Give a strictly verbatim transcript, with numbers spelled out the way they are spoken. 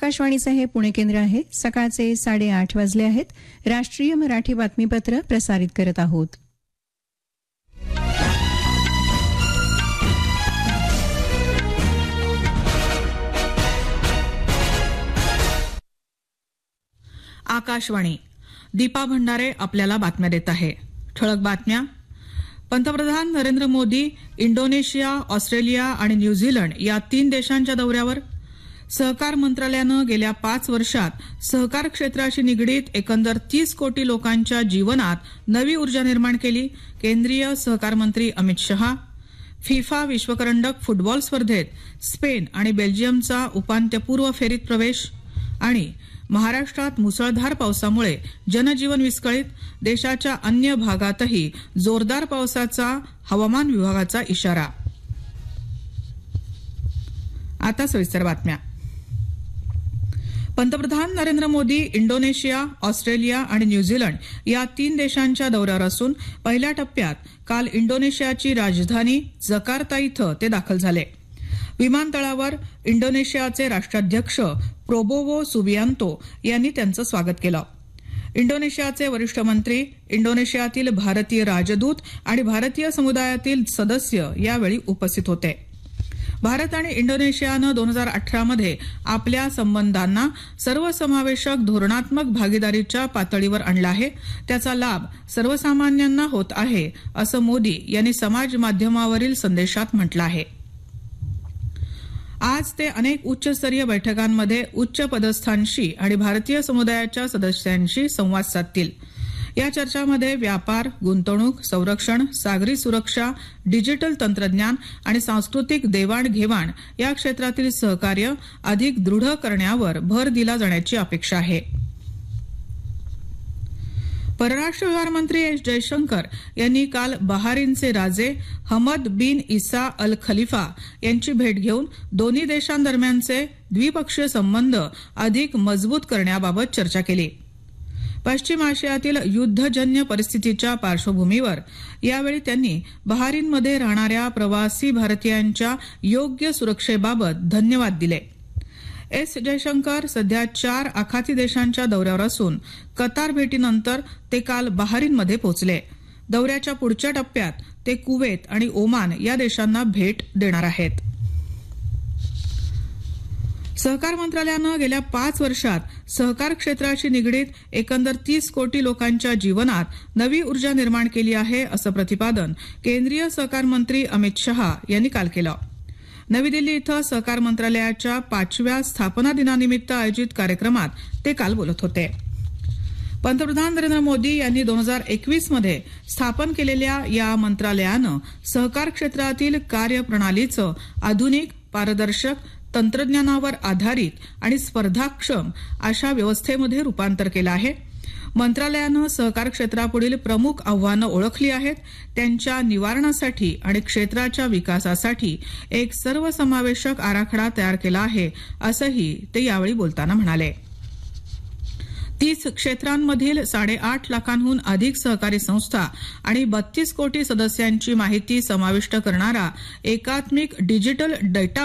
आकाशवाणीचं हे पुणे केंद्र आहे. सकाळचे साडेआठ वाजले आहेत. राष्ट्रीय मराठी बातमीपत्र प्रसारित करत आहोत. आकाशवाणी. दीपा भंडारे आपल्याला बातम्या देत आहे. ठळक बातम्या. पंतप्रधान नरेंद्र मोदी इंडोनेशिया, ऑस्ट्रेलिया आणि न्यूझीलंड या तीन देशांच्या दौऱ्यावर. सहकार मंत्रालयानं गेल्या पाच वर्षात सहकार क्षेत्राशी निगडीत एकंदर तीस कोटी लोकांच्या जीवनात नवी ऊर्जा निर्माण केली. केंद्रीय सहकार मंत्री अमित शहा. फिफा विश्वकरंडक फुटबॉल स्पर्धेत स्पेन आणि बेल्जियमचा उपांत्यपूर्व फेरीत प्रवेश. आणि महाराष्ट्रात मुसळधार पावसामुळे जनजीवन विस्कळीत. देशाच्या अन्य भागातही जोरदार पावसाचा हवामान विभागाचा इशारा. आता सविस्तर बातम्या. पंतप्रधान नरेंद्र मोदी इंडोनेशिया, ऑस्ट्रेलिया आणि न्यूझीलंड या तीन देशांच्या दौऱ्यावर असून पहिल्या टप्प्यात काल इंडोनेशियाची राजधानी जकार्ता इथं ते दाखल झाले. विमानतळावर इंडोनेशियाचे राष्ट्राध्यक्ष प्रोबोवो सुबियांतो यांनी त्यांचं स्वागत केलं. इंडोनेशियाचे वरिष्ठ मंत्री, इंडोनेशियातील भारतीय राजदूत आणि भारतीय समुदायातील सदस्य यावेळी उपस्थित होते. भारत आणि इंडोनेशियानं दोन हजार अठरा मध्ये आपल्या संबंधांना सर्वसमावेशक धोरणात्मक भागीदारीच्या पातळीवर आणला आहे. त्याचा लाभ सर्वसामान्यांना होत आहे, असं मोदी यांनी समाज माध्यमावरील संदेशात म्हटलं आहे. आज ते अनेक उच्चस्तरीय बैठकांमध्ये उच्च पदस्थांशी आणि भारतीय समुदायाच्या सदस्यांशी संवाद साधतील. या चर्चांमध्ये व्यापार, गुंतवणूक, संरक्षण, सागरी सुरक्षा, डिजिटल तंत्रज्ञान आणि सांस्कृतिक देवाणघेवाण या क्षेत्रातील सहकार्य अधिक दृढ करण्यावर भर दिला जाण्याची अपेक्षा आहे. परराष्ट्र व्यवहार मंत्री एस जयशंकर यांनी काल बहारीनचे राजे हमद बिन इसा अल खलिफा यांची भेट घेऊन दोन्ही देशांदरम्यानचे द्विपक्षीय संबंध अधिक मजबूत करण्याबाबत चर्चा केली. पश्चिम आशियातील युद्धजन्य परिस्थितीच्या पार्श्वभूमीवर यावेळी त्यांनी बहारीनमध्ये राहणाऱ्या प्रवासी भारतीयांच्या योग्य सुरक्षेबाबत धन्यवाद दिले. एस जयशंकर सध्या चार आखाती देशांच्या दौऱ्यावर असून कतार भेटीनंतर ते काल बहारीनमध्ये पोहोचले. दौऱ्याच्या पुढच्या टप्प्यात ते कुवेत आणि ओमान या देशांना भेट देणार आहेत. सहकार मंत्रालयानं गेल्या पाच वर्षात सहकार क्षेत्राशी निगडीत एकंदर तीस कोटी लोकांच्या जीवनात नवी ऊर्जा निर्माण केली आहे, असं प्रतिपादन केंद्रीय सहकार मंत्री अमित शहा यांनी काल केलं. नवी दिल्ली इथं सहकार मंत्रालयाच्या पाचव्या स्थापना दिनानिमित्त आयोजित कार्यक्रमात ते काल बोलत होते. पंतप्रधान नरेंद्र मोदी यांनी दोन हजार एकवीस मध्ये स्थापन केलेल्या या मंत्रालयानं सहकार क्षेत्रातील कार्यप्रणालीचं आधुनिक, पारदर्शक, तंत्रज्ञानावर आधारित आणि स्पर्धाक्षम अशा व्यवस्थेमध्ये रूपांतर केलं आहे. मंत्रालयानं सहकार क्षेत्रापुढील प्रमुख आव्हानं ओळखली आहेत. त्यांच्या निवारणासाठी आणि क्षेत्राच्या विकासासाठी एक सर्वसमावेशक आराखडा तयार केला आहे, असंही ते यावेळी बोलताना म्हणाले. तीस क्षेत्रांमधील साडेआठ लाखांहून अधिक सहकारी संस्था आणि बत्तीस कोटी सदस्यांची माहिती समाविष्ट करणारा एकात्मिक डिजिटल डेटा